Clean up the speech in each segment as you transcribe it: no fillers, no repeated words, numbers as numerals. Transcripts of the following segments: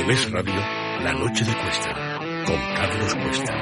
En Es Radio, La Noche de Cuesta, con Carlos Cuesta.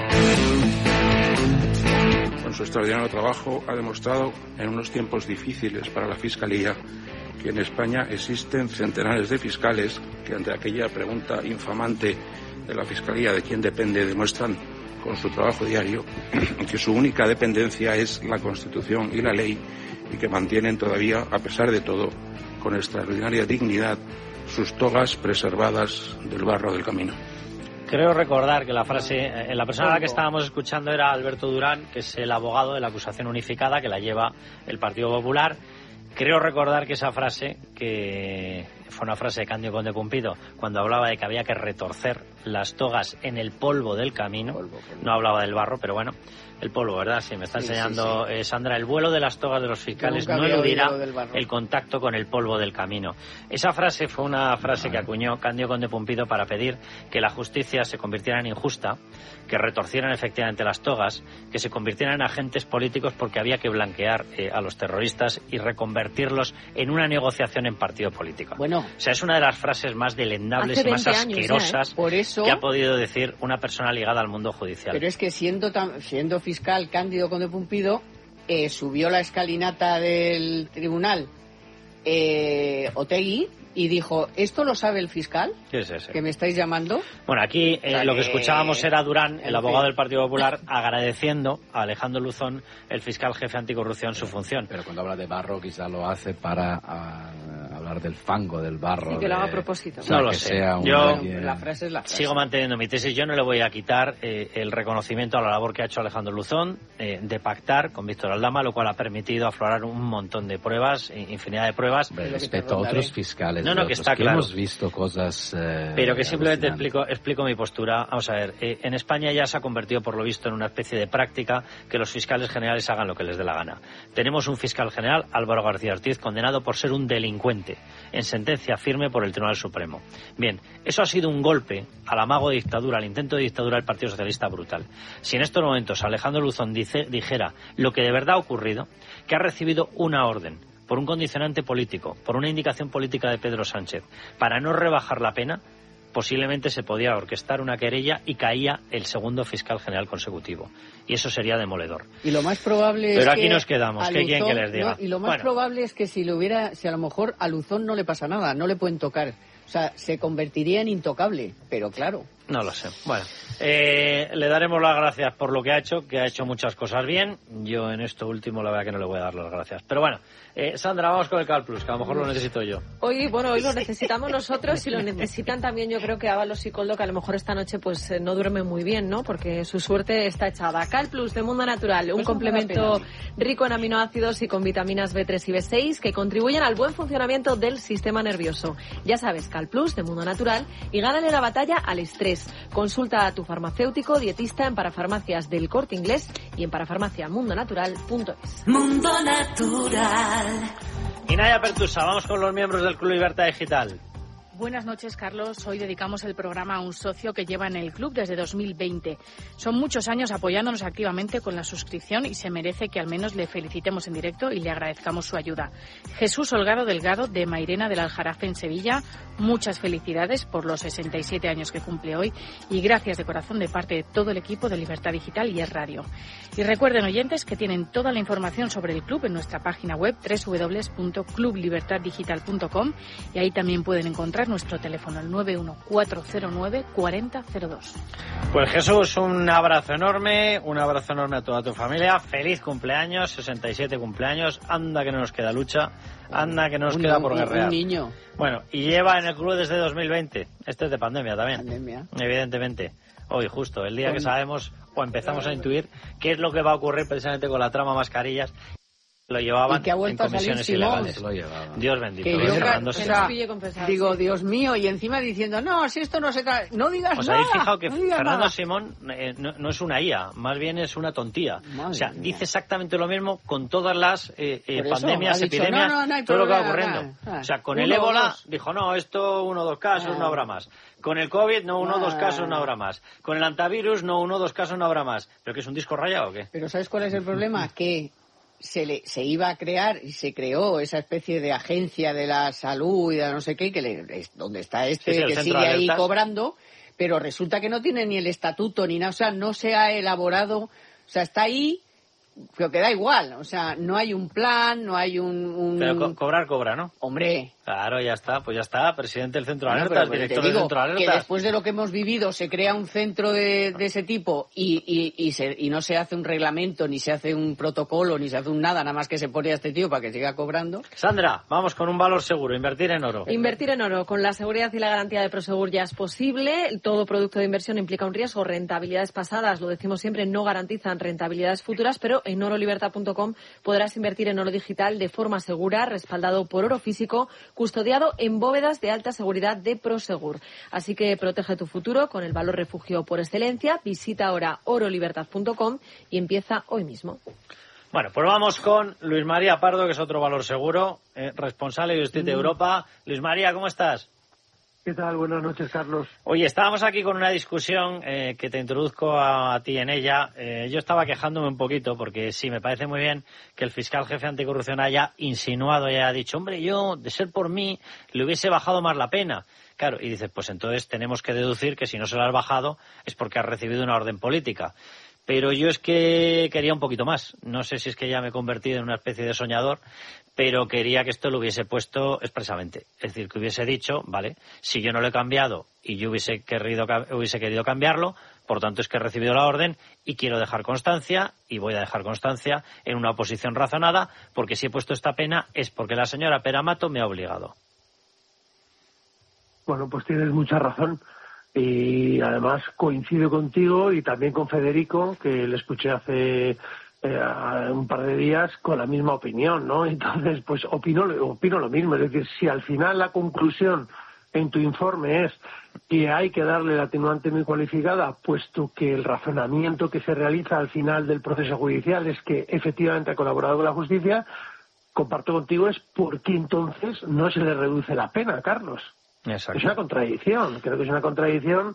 Con su extraordinario trabajo ha demostrado en unos tiempos difíciles para la Fiscalía que en España existen centenares de fiscales que ante aquella pregunta infamante de la Fiscalía de quién depende demuestran con su trabajo diario que su única dependencia es la Constitución y la ley y que mantienen todavía, a pesar de todo, con extraordinaria dignidad, sus togas preservadas del barro del camino. Creo recordar que la persona a la que estábamos escuchando era Alberto Durán, que es el abogado de la acusación unificada que la lleva el Partido Popular. Creo recordar que esa frase, que fue una frase de Cándido Conde Pumpido, cuando hablaba de que había que retorcer las togas en el polvo del camino, no hablaba del barro, pero bueno, el polvo, ¿verdad? Sí, me está enseñando Sandra, el vuelo de las togas de los fiscales no eludirá el contacto con el polvo del camino. Esa frase fue una frase que acuñó Cándido Conde Pumpido para pedir que la justicia se convirtiera en injusta, que retorcieran efectivamente las togas, que se convirtieran en agentes políticos porque había que blanquear a los terroristas y reconvertirlos en una negociación en partido político. Bueno, o sea, es una de las frases más delendables y más asquerosas Por eso, que ha podido decir una persona ligada al mundo judicial. Pero es que siendo fiscal Cándido Conde Pumpido, subió la escalinata del tribunal Otegi y dijo, ¿esto lo sabe el fiscal? ¿Qué es ese? ¿Que me estáis llamando? Bueno, aquí lo que escuchábamos era Durán, el abogado del Partido Popular, agradeciendo a Alejandro Luzón, el fiscal jefe anticorrupción, su función. Pero cuando habla de barro quizá lo hace para hablar del fango, del barro. Y que lo haga a propósito. No lo sé. Yo la frase es la frase. Sigo manteniendo mi tesis. Yo no le voy a quitar el reconocimiento a la labor que ha hecho Alejandro Luzón de pactar con Víctor Aldama, lo cual ha permitido aflorar un montón de pruebas, infinidad de pruebas. Respeto a otros fiscales. No, que está claro. Hemos visto cosas. Pero que simplemente explico mi postura. Vamos a ver, en España ya se ha convertido, por lo visto, en una especie de práctica que los fiscales generales hagan lo que les dé la gana. Tenemos un fiscal general, Álvaro García Ortiz, condenado por ser un delincuente, en sentencia firme por el Tribunal Supremo. Bien, eso ha sido un golpe al amago de dictadura, al intento de dictadura del Partido Socialista brutal. Si en estos momentos Alejandro Luzón dijera lo que de verdad ha ocurrido, que ha recibido una orden por un condicionante político, por una indicación política de Pedro Sánchez, para no rebajar la pena, posiblemente se podía orquestar una querella y caía el segundo fiscal general consecutivo. Y eso sería demoledor. Y lo más probable Pero es aquí que nos quedamos. ¿Qué quieren que les diga? Y lo más probable es que si a lo mejor a Luzón no le pasa nada, no le pueden tocar. O sea, se convertiría en intocable, pero claro. No lo sé. Bueno, le daremos las gracias por lo que ha hecho muchas cosas bien. Yo en esto último la verdad que no le voy a dar las gracias. Pero bueno, Sandra, vamos con el Cal Plus, que a lo mejor lo necesito yo. Hoy lo necesitamos nosotros y lo necesitan también, yo creo que Ábalos y Coldo, que a lo mejor esta noche pues no duerme muy bien, ¿no? Porque su suerte está echada. Cal Plus de Mundo Natural, un complemento rico en aminoácidos y con vitaminas B3 y B6 que contribuyen al buen funcionamiento del sistema nervioso. Ya sabes, Cal Plus de Mundo Natural y gánale la batalla al estrés. Consulta a tu farmacéutico dietista en Parafarmacias del Corte Inglés y en parafarmaciamundonatural.es. Mundo Natural. Y Naya Pertusa, vamos con los miembros del Club Libertad Digital. Buenas noches, Carlos. Hoy dedicamos el programa a un socio que lleva en el club desde 2020. Son muchos años apoyándonos activamente con la suscripción y se merece que al menos le felicitemos en directo y le agradezcamos su ayuda. Jesús Holgado Delgado, de Mairena del Aljarafe, en Sevilla. Muchas felicidades por los 67 años que cumple hoy y gracias de corazón de parte de todo el equipo de Libertad Digital y Es Radio. Y recuerden, oyentes, que tienen toda la información sobre el club en nuestra página web www.clublibertaddigital.com y ahí también pueden encontrar nuestro teléfono, el 914094002. Pues Jesús, un abrazo enorme a toda tu familia. Feliz cumpleaños, 67 cumpleaños. Anda que no nos queda lucha, anda que no nos queda por guerrear. Un niño. Bueno, y lleva en el club desde 2020. Este es de pandemia también. Pandemia. Evidentemente. Hoy justo, el día que sabemos o empezamos a intuir qué es lo que va a ocurrir precisamente con la trama mascarillas. Lo llevaban en comisiones ilegales. Dios bendito. Digo, Dios mío, y encima diciendo, no, si esto no se trata, no digas nada. ¿Os habéis fijado que Fernando nada. Simón no es una IA, más bien es una tontía? Madre, o sea, dice exactamente lo mismo con todas las pandemias, epidemias, todo lo que va ocurriendo. O sea, con el ébola dijo, no, esto 1 o 2 casos, no habrá más. Con el COVID, no, 1 o 2 casos, no habrá más. Con el antivirus, no, 1 o 2 casos, no habrá más. ¿Pero que es un disco rayado o qué? Pero ¿sabes cuál es el problema? Que se iba a crear y se creó esa especie de agencia de la salud y de no sé qué, donde está que sigue ahí cobrando, pero resulta que no tiene ni el estatuto ni nada, o sea, no se ha elaborado, o sea, está ahí, pero que da igual, o sea, no hay un plan, no hay un... Pero cobra, ¿no? Hombre... Claro, ya está, presidente del Centro de Alertas, director del Centro de Alertas. Que después de lo que hemos vivido se crea un centro de ese tipo y no se hace un reglamento, ni se hace un protocolo, ni se hace un nada más que se pone a este tío para que siga cobrando. Sandra, vamos con un valor seguro, invertir en oro. Invertir en oro, con la seguridad y la garantía de Prosegur ya es posible. Todo producto de inversión implica un riesgo. Rentabilidades pasadas, lo decimos siempre, no garantizan rentabilidades futuras, pero en orolibertad.com podrás invertir en oro digital de forma segura, respaldado por oro físico, custodiado en bóvedas de alta seguridad de Prosegur. Así que protege tu futuro con el valor refugio por excelencia. Visita ahora orolibertad.com y empieza hoy mismo. Bueno, pues vamos con Luis María Pardo, que es otro valor seguro, responsable de Justicia de Europa. Luis María, ¿cómo estás? ¿Qué tal? Buenas noches, Carlos. Oye, estábamos aquí con una discusión que te introduzco a ti en ella. Yo estaba quejándome un poquito porque sí, me parece muy bien que el fiscal jefe anticorrupción haya insinuado y haya dicho, hombre, yo, de ser por mí, le hubiese bajado más la pena. Claro, y dices, pues entonces tenemos que deducir que si no se la has bajado es porque has recibido una orden política. Pero yo es que quería un poquito más. No sé si es que ya me he convertido en una especie de soñador, pero quería que esto lo hubiese puesto expresamente. Es decir, que hubiese dicho, vale, si yo no lo he cambiado y yo hubiese querido cambiarlo, por tanto es que he recibido la orden y quiero dejar constancia, y voy a dejar constancia en una oposición razonada, porque si he puesto esta pena es porque la señora Peramato me ha obligado. Bueno, pues tienes mucha razón. Y además coincido contigo y también con Federico, que le escuché hace un par de días con la misma opinión, ¿no? Entonces, pues opino lo mismo. Es decir, si al final la conclusión en tu informe es que hay que darle la atenuante muy cualificada, puesto que el razonamiento que se realiza al final del proceso judicial es que efectivamente ha colaborado con la justicia, comparto contigo, es por qué entonces no se le reduce la pena, Carlos. Exacto. Es una contradicción, creo que es una contradicción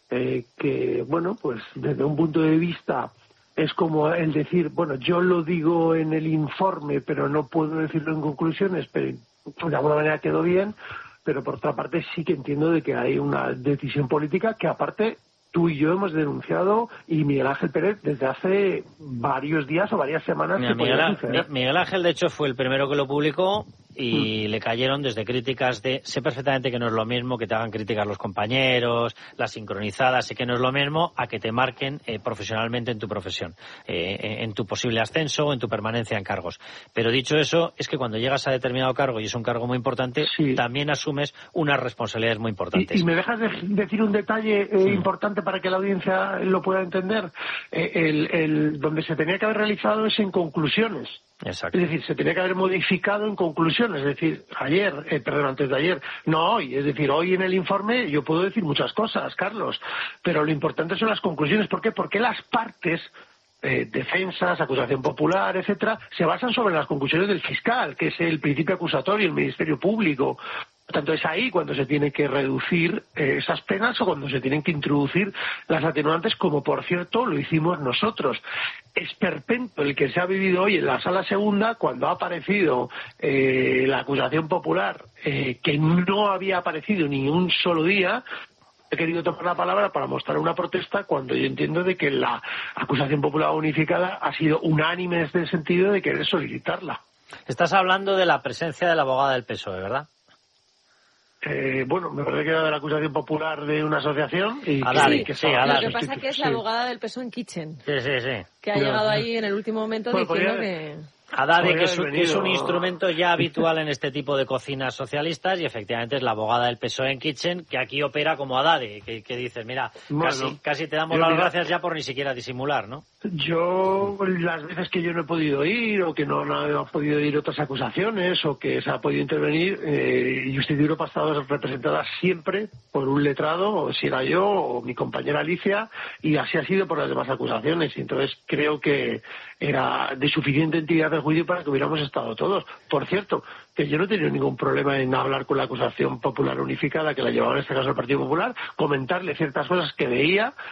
que, bueno, pues desde un punto de vista es como el decir, bueno, yo lo digo en el informe, pero no puedo decirlo en conclusiones, pero de alguna manera quedó bien, pero por otra parte sí que entiendo de que hay una decisión política que aparte tú y yo hemos denunciado, y Miguel Ángel Pérez desde hace varios días o varias semanas. Miguel Ángel, de hecho, fue el primero que lo publicó y le cayeron desde críticas de... Sé perfectamente que no es lo mismo que te hagan críticas los compañeros, las sincronizadas, sé que no es lo mismo a que te marquen profesionalmente en tu profesión, en tu posible ascenso o en tu permanencia en cargos. Pero dicho eso, es que cuando llegas a determinado cargo, y es un cargo muy importante, también asumes unas responsabilidades muy importantes. Y me dejas decir un detalle importante para que la audiencia lo pueda entender. Donde se tenía que haber realizado es en conclusiones. Exacto. Es decir, se tenía que haber modificado en conclusiones, es decir, antes de ayer, no hoy. Es decir, hoy en el informe yo puedo decir muchas cosas, Carlos, pero lo importante son las conclusiones. ¿Por qué? Porque las partes, defensas, acusación popular, etcétera, se basan sobre las conclusiones del fiscal, que es el principio acusatorio, el Ministerio Público. Por tanto, es ahí cuando se tiene que reducir esas penas o cuando se tienen que introducir las atenuantes, como por cierto lo hicimos nosotros. Esperpento el que se ha vivido hoy en la Sala Segunda cuando ha aparecido la acusación popular, que no había aparecido ni un solo día. He querido tomar la palabra para mostrar una protesta cuando yo entiendo de que la acusación popular unificada ha sido unánime en este sentido de querer solicitarla. Estás hablando de la presencia de la abogada del PSOE, ¿verdad? Bueno, me parece que era de la acusación popular de una asociación. Y Lo que pasa es que es la abogada del PSOE en Kitchen. Sí. Que ha llegado ahí en el último momento diciendo que... Haddad, que es un instrumento ya habitual en este tipo de cocinas socialistas, y efectivamente es la abogada del PSOE en Kitchen, que aquí opera como Haddad, que dices, mira, casi te damos las gracias ya por ni siquiera disimular, ¿no? Yo, las veces que yo no he podido ir, o que no han podido ir otras acusaciones, o que se ha podido intervenir, Justicia de Europa ha estado representada siempre por un letrado, o si era yo, o mi compañera Alicia, y así ha sido por las demás acusaciones, y entonces creo que era de suficiente entidad de juicio para que hubiéramos estado todos. Por cierto, que yo no he tenido ningún problema en hablar con la acusación popular unificada, que la llevaba en este caso el Partido Popular, comentarle ciertas cosas que veía,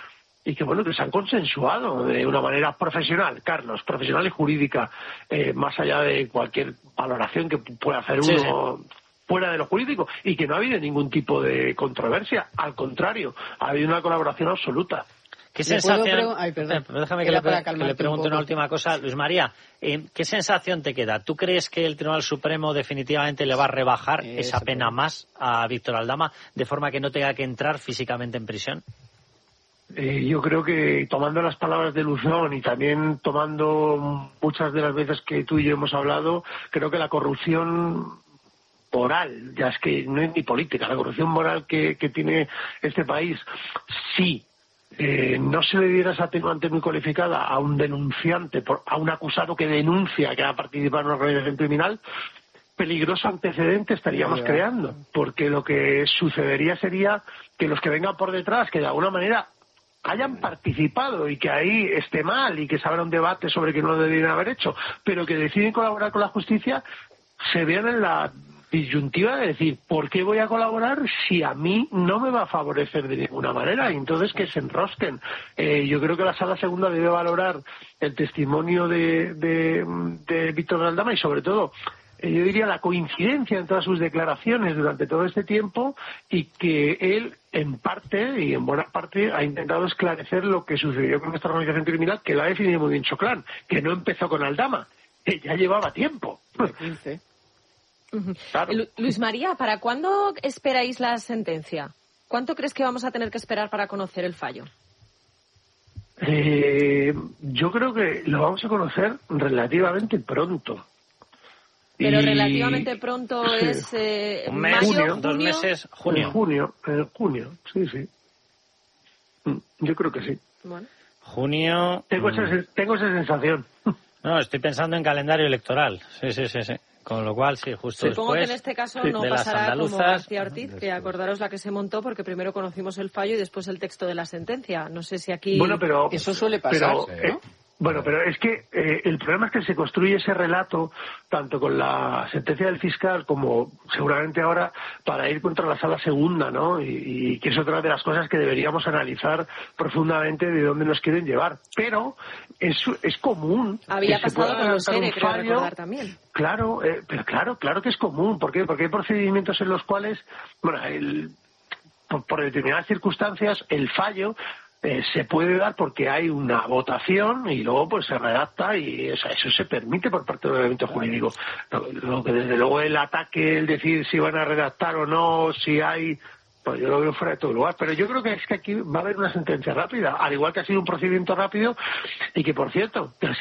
y que bueno, que se han consensuado de una manera profesional, Carlos, profesional y jurídica, más allá de cualquier valoración que pueda hacer uno fuera de lo jurídico, y que no ha habido ningún tipo de controversia, al contrario, ha habido una colaboración absoluta. ¿Qué sensación? Déjame que le pregunte una última cosa, Luis María. ¿Qué sensación te queda? ¿Tú crees que el Tribunal Supremo definitivamente le va a rebajar esa pena más a Víctor Aldama, de forma que no tenga que entrar físicamente en prisión? Yo creo que, tomando las palabras de Luzón y también tomando muchas de las veces que tú y yo hemos hablado, creo que la corrupción moral, ya es que no es ni política, la corrupción moral que tiene este país, sí. No se le diera esa atenuante muy cualificada a un denunciante, a un acusado que denuncia que ha participado en una organización criminal, peligroso antecedente estaríamos creando, porque lo que sucedería sería que los que vengan por detrás, que de alguna manera hayan participado y que ahí esté mal y que se abra un debate sobre que no lo deberían haber hecho, pero que deciden colaborar con la justicia, se vean en la disyuntiva de decir, ¿por qué voy a colaborar si a mí no me va a favorecer de ninguna manera? Y entonces que se enrosquen. Yo creo que la Sala Segunda debe valorar el testimonio de Víctor Aldama y, sobre todo, yo diría la coincidencia en todas sus declaraciones durante todo este tiempo, y que él, en parte y en buena parte, ha intentado esclarecer lo que sucedió con esta organización criminal, que la ha definido muy bien Choclán, que no empezó con Aldama, que ya llevaba tiempo. 15. Claro. Luis María, ¿para cuándo esperáis la sentencia? ¿Cuánto crees que vamos a tener que esperar para conocer el fallo? Yo creo que lo vamos a conocer relativamente pronto. Pero relativamente pronto es un mes, mayo, junio, 2 meses, junio. En junio, sí. Yo creo que sí. Bueno. Junio. Tengo esa sensación. No, estoy pensando en calendario electoral. Sí. Con lo cual, sí, justo Supongo después que en este caso no pasará como García Ortiz, que acordaros la que se montó, porque primero conocimos el fallo y después el texto de la sentencia. No sé si aquí... Bueno, pero eso suele pasar, ¿no? Bueno, pero es que el problema es que se construye ese relato, tanto con la sentencia del fiscal como seguramente ahora, para ir contra la Sala Segunda, ¿no? Y que es otra de las cosas que deberíamos analizar profundamente de dónde nos quieren llevar. Pero es común. Había pasado con los SERE, creo recordar también. Claro, pero claro que es común. ¿Por qué? Porque hay procedimientos en los cuales, bueno, por determinadas circunstancias, el fallo se puede dar porque hay una votación y luego pues se redacta y eso se permite por parte del ordenamiento jurídico. Lo que desde luego el ataque, el decir si van a redactar o no, si hay, pues yo lo veo fuera de todo lugar. Pero yo creo que es que aquí va a haber una sentencia rápida, al igual que ha sido un procedimiento rápido y que, por cierto,